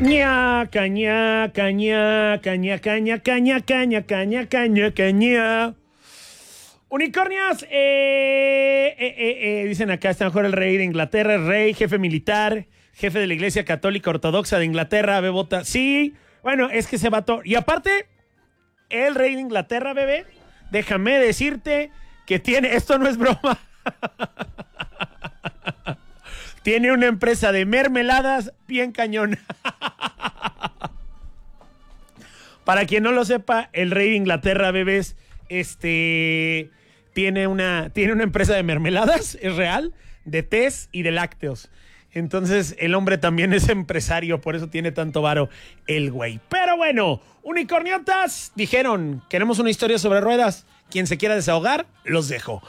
Ñaca, ñaca, ñaca, ñaca, ñaca, ñaca, ñaca, ñaca, ñaca, ña. Unicornios, dicen acá, está mejor el rey de Inglaterra, el rey, jefe militar, jefe de la Iglesia Católica Ortodoxa de Inglaterra, bebota. Sí, bueno, es que ese vato. Y aparte, el rey de Inglaterra, bebé, déjame decirte que tiene, esto no es broma, tiene una empresa de mermeladas bien cañón. Para quien no lo sepa, el rey de Inglaterra, bebés, tiene una empresa de mermeladas, es real, de tés y de lácteos. Entonces, el hombre también es empresario, por eso tiene tanto varo el güey. Pero bueno, unicorniotas dijeron, queremos una historia sobre ruedas. Quien se quiera desahogar, los dejo.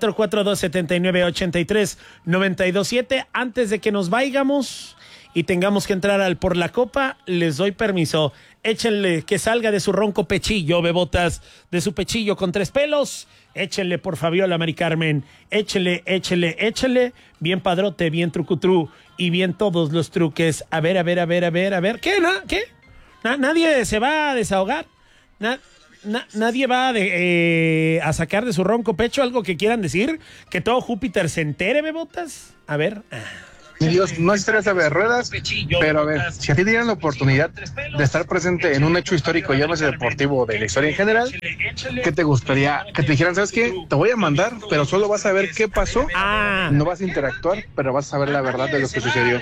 442-79-83-927. Antes de que nos vayamos y tengamos que entrar al por la copa, les doy permiso. Échenle que salga de su ronco pechillo, bebotas, de su pechillo con 3 pelos. Échenle por Fabiola Mari Carmen. Échenle. Bien padrote, bien trucutru y bien todos los truques. A ver. ¿Qué? ¿Qué? ¿Nadie se va a desahogar? Nadie va a sacar de su ronco pecho algo que quieran decir. Que todo Júpiter se entere, bebotas. A ver. Mi Dios, no es historia sobre ruedas, pero a ver, si a ti te dieran la oportunidad de estar presente en un hecho histórico, llámese deportivo, de la historia en general, ¿qué te gustaría? Que te dijeran, ¿sabes qué? Te voy a mandar, pero solo vas a ver qué pasó. No vas a interactuar, pero vas a saber la verdad de lo que sucedió.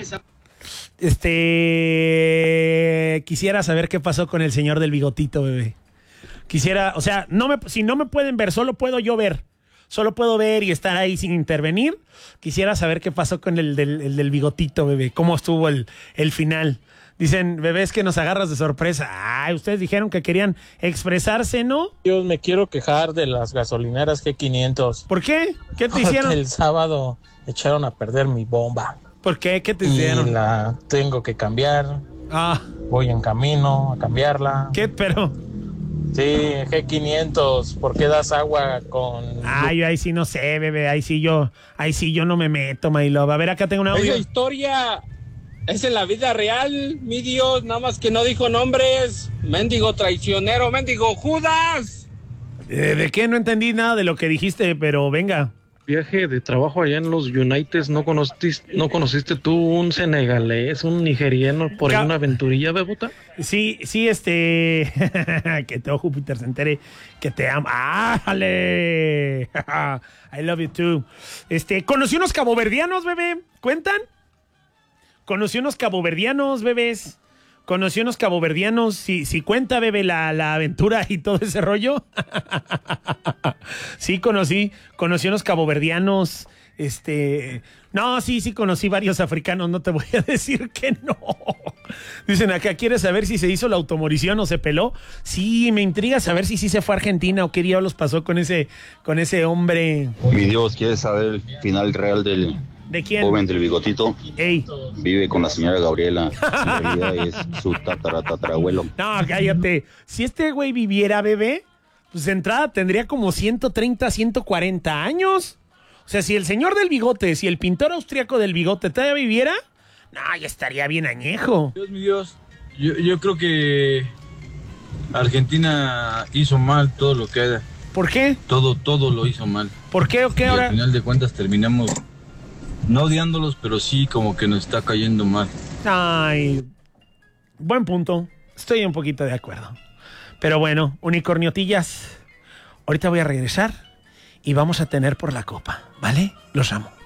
Quisiera saber qué pasó con el señor del bigotito, bebé. Quisiera, o sea, si no me pueden ver, solo puedo yo ver. Solo puedo ver y estar ahí sin intervenir. Quisiera saber qué pasó con el del bigotito, bebé. Cómo estuvo el final. Dicen, bebé, es que nos agarras de sorpresa. Ay, ustedes dijeron que querían expresarse, ¿no? Yo me quiero quejar de las gasolineras G500. ¿Por qué? ¿Qué te hicieron? El sábado echaron a perder mi bomba. ¿Por qué? ¿Qué te hicieron? Y la tengo que cambiar. Voy en camino a cambiarla. ¿Qué? Pero... Sí, G500, ¿por qué das agua con...? Ay, ahí sí no sé, bebé, ahí sí yo no me meto, my love. A ver, acá tengo un audio. Esa historia es en la vida real, mi Dios, nada más que no dijo nombres. Mendigo traicionero, mendigo Judas. ¿De qué? No entendí nada de lo que dijiste, pero venga. Viaje de trabajo allá en los United, ¿no conociste tú un senegalés, un nigeriano por ahí, una aventurilla, bebota? Sí, que todo Júpiter se entere que te amo. ¡Ájale! I love you too. Conocí unos caboverdianos, bebé. ¿Cuentan? Conocí unos caboverdianos, bebés. Conocí unos caboverdianos. Si cuenta, bebé, la aventura y todo ese rollo. Sí, conocí unos caboverdianos. No, sí, conocí varios africanos. No te voy a decir que no. Dicen acá, ¿quieres saber si se hizo la automorición o se peló? Sí, me intriga saber si sí se fue a Argentina o qué diablos pasó con ese hombre. Mi Dios, ¿quieres saber el final real del... ¿De quién? Joven del bigotito? Ey. Vive con la señora Gabriela. En realidad es su tatarabuelo. No, cállate. Si este güey viviera, bebé, pues de entrada tendría como 130, 140 años. O sea, si el señor del bigote, si el pintor austriaco del bigote todavía viviera, no, ya estaría bien añejo. Dios, mi Dios. Yo creo que Argentina hizo mal todo lo que era. ¿Por qué? Todo lo hizo mal. ¿Por qué o qué ahora? Al final de cuentas terminamos no odiándolos, pero sí como que nos está cayendo mal. Ay, buen punto. Estoy un poquito de acuerdo. Pero bueno, unicorniotillas, ahorita voy a regresar y vamos a tener por la copa, ¿vale? Los amo.